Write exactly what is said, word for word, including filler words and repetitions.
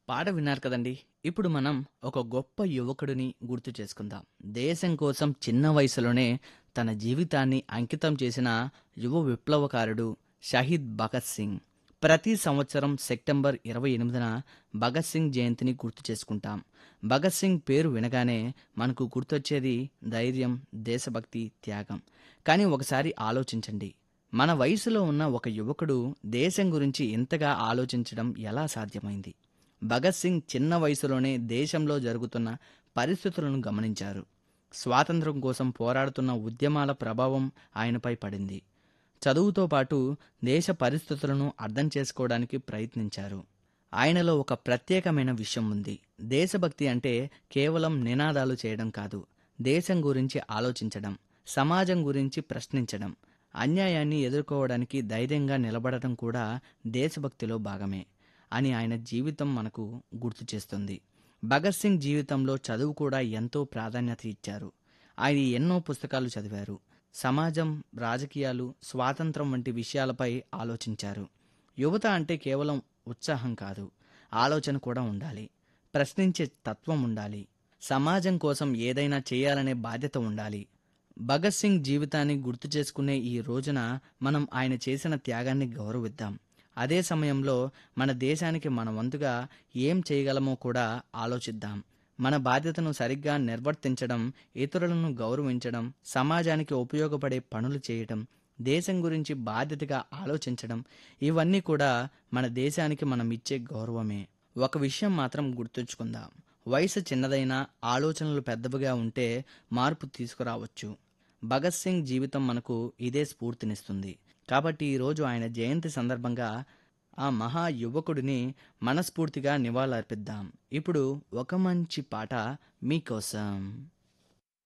పాట విన్నారు కదండి. ఇప్పుడు మనం ఒక గొప్ప యువకుడిని గుర్తు చేసుకుందాం. దేశం కోసం చిన్న వయసులోనే తన జీవితాన్ని అంకితం చేసిన యువ విప్లవకారుడు షహీద్ భగత్ సింగ్. ప్రతి సంవత్సరం సెప్టెంబర్ ఇరవై ఎనిమిదిన భగత్ సింగ్ జయంతిని గుర్తు చేసుకుంటాం. భగత్ సింగ్ పేరు వినగానే మనకు గుర్తొచ్చేది ధైర్యం, దేశభక్తి, త్యాగం. కానీ ఒకసారి ఆలోచించండి. మన వయసులో ఉన్న ఒక యువకుడు దేశం గురించి ఇంతగా ఆలోచించడం ఎలా సాధ్యమైంది? భగత్ సింగ్ చిన్న వయసులోనే దేశంలో జరుగుతున్న పరిస్థితులను గమనించారు. స్వాతంత్రం కోసం పోరాడుతున్న ఉద్యమాల ప్రభావం ఆయనపై పడింది. చదువుతో పాటు దేశ పరిస్థితులను అర్థం చేసుకోవడానికి ప్రయత్నించారు. ఆయనలో ఒక ప్రత్యేకమైన విషయం ఉంది. దేశభక్తి అంటే కేవలం నినాదాలు చేయడం కాదు, దేశం గురించి ఆలోచించడం, సమాజం గురించి ప్రశ్నించడం, అన్యాయాన్ని ఎదుర్కోవడానికి ధైర్యంగా నిలబడటం కూడా దేశభక్తిలో భాగమే అని ఆయన జీవితం మనకు గుర్తు చేస్తుంది. భగత్ సింగ్ జీవితంలో చదువు కూడా ఎంతో ప్రాధాన్యత ఇచ్చారు. ఆయన ఎన్నో పుస్తకాలు చదివారు. సమాజం, రాజకీయాలు, స్వాతంత్రం వంటి విషయాలపై ఆలోచించారు. యువత అంటే కేవలం ఉత్సాహం కాదు, ఆలోచన కూడా ఉండాలి. ప్రశ్నించే తత్వం ఉండాలి. సమాజం కోసం ఏదైనా చేయాలనే బాధ్యత ఉండాలి. భగత్ సింగ్ జీవితాన్ని గుర్తు చేసుకునే ఈ రోజున మనం ఆయన చేసిన త్యాగాన్ని గౌరవిద్దాం. అదే సమయంలో మన దేశానికి మన వంతుగా ఏం చేయగలమో కూడా ఆలోచిద్దాం. మన బాధ్యతను సరిగ్గా నిర్వర్తించడం, ఇతరులను గౌరవించడం, సమాజానికి ఉపయోగపడే పనులు చేయటం, దేశం గురించి బాధ్యతగా ఆలోచించడం, ఇవన్నీ కూడా మన దేశానికి మనం ఇచ్చే గౌరవమే. ఒక విషయం మాత్రం గుర్తుంచుకుందాం. వయసు చిన్నదైనా ఆలోచనలు పెద్దవిగా ఉంటే మార్పు తీసుకురావచ్చు. భగత్ సింగ్ జీవితం మనకు ఇదే స్ఫూర్తినిస్తుంది. కాబట్టి ఈరోజు ఆయన జయంతి సందర్భంగా ఆ మహా యువకుడిని మనస్ఫూర్తిగా నివాళులర్పిద్దాం. ఇప్పుడు ఒక మంచి పాట మీకోసం.